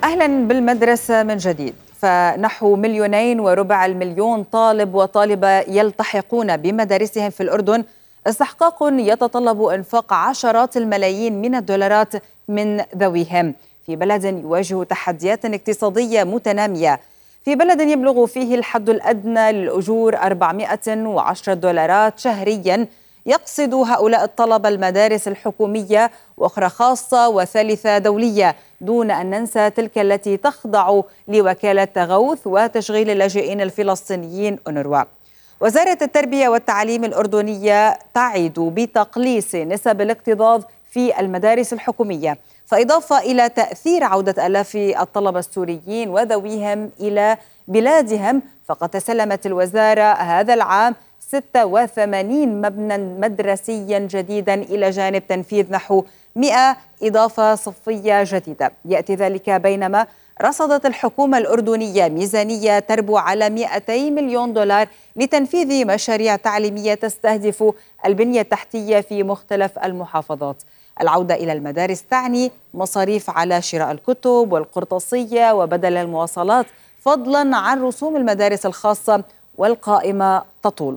أهلا بالمدرسة من جديد. فنحو 2.25 مليون طالب وطالبة يلتحقون بمدارسهم في الأردن، استحقاق يتطلب إنفاق عشرات الملايين من الدولارات من ذويهم في بلد يواجه تحديات اقتصادية متنامية، في بلد يبلغ فيه الحد الأدنى للأجور 410 دولارات شهرياً. يقصد هؤلاء الطلبة المدارس الحكومية وأخرى خاصة وثالثة دولية، دون أن ننسى تلك التي تخضع لوكالة غوث وتشغيل اللاجئين الفلسطينيين أونروا. وزارة التربية والتعليم الأردنية تعد بتقليص نسب الاكتظاظ في المدارس الحكومية، فإضافة إلى تأثير عودة آلاف الطلبة السوريين وذويهم إلى بلادهم، فقد تسلمت الوزارة هذا العام 86 مبنى مدرسيا جديدا إلى جانب تنفيذ نحو 100 إضافة صفية جديدة. يأتي ذلك بينما رصدت الحكومة الأردنية ميزانية تربو على 200 مليون دولار لتنفيذ مشاريع تعليمية تستهدف البنية التحتية في مختلف المحافظات. العودة إلى المدارس تعني مصاريف على شراء الكتب والقرطاسية وبدل المواصلات، فضلا عن رسوم المدارس الخاصة، والقائمة تطول.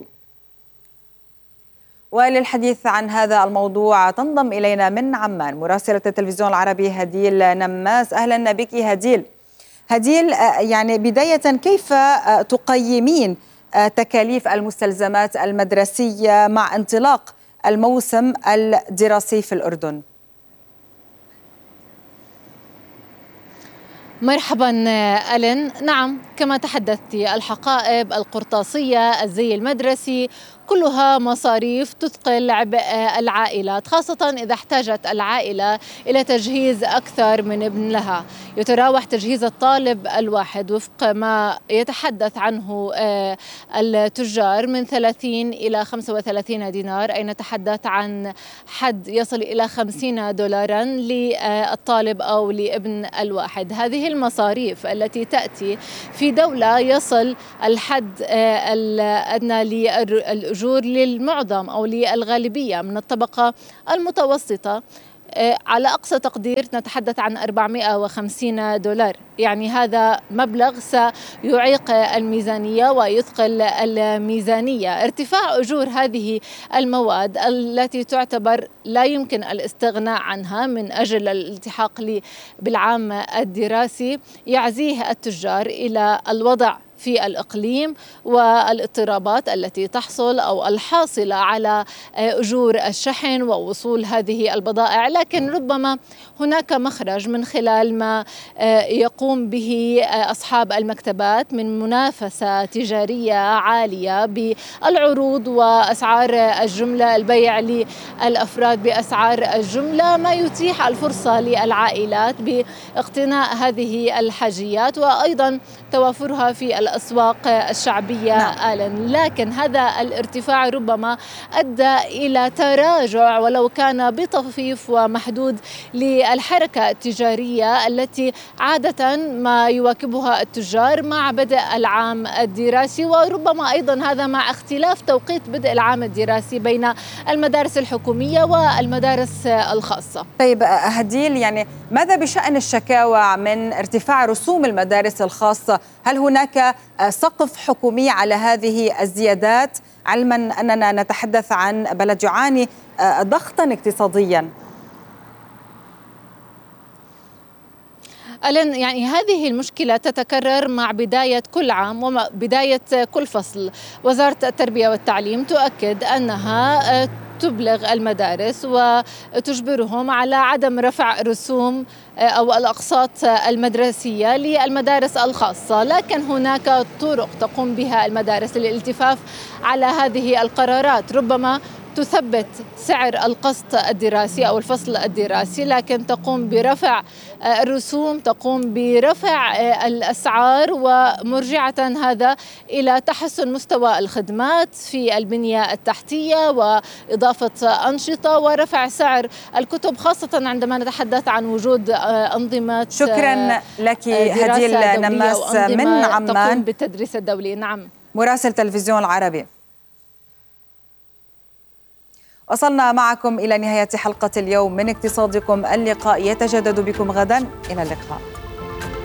وللحديث عن هذا الموضوع تنضم إلينا من عمان مراسلة التلفزيون العربي هديل نماس. أهلا بك هديل، يعني بداية كيف تقيمين تكاليف المستلزمات المدرسية مع انطلاق الموسم الدراسي في الأردن؟ مرحبا ألين. نعم، كما تحدثت، الحقائب، القرطاسية، الزي المدرسي، كلها مصاريف تثقل عبء العائلات، خاصة إذا احتاجت العائلة إلى تجهيز أكثر من ابن لها. يتراوح تجهيز الطالب الواحد وفق ما يتحدث عنه التجار من 30 إلى 35 دينار، أي نتحدث عن حد يصل إلى 50 دولارا للطالب أو لابن الواحد. هذه المصاريف التي تأتي في دولة يصل الحد الأدنى للأجور للمعظم أو للغالبية من الطبقة المتوسطة، على أقصى تقدير نتحدث عن 450 دولار. يعني هذا مبلغ سيعيق الميزانية ويثقل الميزانية. ارتفاع أجور هذه المواد التي تعتبر لا يمكن الاستغناء عنها من أجل الالتحاق بالعام الدراسي يعزيه التجار إلى الوضع في الإقليم والاضطرابات التي تحصل أو الحاصلة على أجور الشحن ووصول هذه البضائع. لكن ربما هناك مخرج من خلال ما يقوم به أصحاب المكتبات من منافسة تجارية عالية بالعروض وأسعار الجملة، البيع للأفراد بأسعار الجملة، ما يتيح الفرصة للعائلات باقتناء هذه الحاجيات وأيضا توافرها في الأسواق الشعبية. نعم. لكن هذا الارتفاع ربما أدى إلى تراجع ولو كان بطفيف ومحدود للحركة التجارية التي عادة ما يواكبها التجار مع بدء العام الدراسي، وربما أيضا هذا مع اختلاف توقيت بدء العام الدراسي بين المدارس الحكومية والمدارس الخاصة. طيب هديل، يعني ماذا بشأن الشكاوى من ارتفاع رسوم المدارس الخاصة؟ هل هناك سقف حكومي على هذه الزيادات، علما أننا نتحدث عن بلد يعاني ضغطا اقتصاديا؟ يعني هذه المشكلة تتكرر مع بداية كل عام وبداية كل فصل. وزارة التربية والتعليم تؤكد أنها تبلغ المدارس وتجبرهم على عدم رفع رسوم أو الأقساط المدرسية للمدارس الخاصة، لكن هناك طرق تقوم بها المدارس للالتفاف على هذه القرارات. ربما تثبت سعر القسط الدراسي أو الفصل الدراسي، لكن تقوم برفع الرسوم، تقوم برفع الأسعار، ومرجعة هذا إلى تحسن مستوى الخدمات في البنية التحتية وإضافة أنشطة ورفع سعر الكتب، خاصة عندما نتحدث عن وجود أنظمة. شكرا لك هديل نماس من عمان تقوم بالتدريس الدولي. نعم، مراسل تلفزيون العربي. وصلنا معكم إلى نهاية حلقة اليوم من اقتصادكم. اللقاء يتجدد بكم غدا، إلى اللقاء.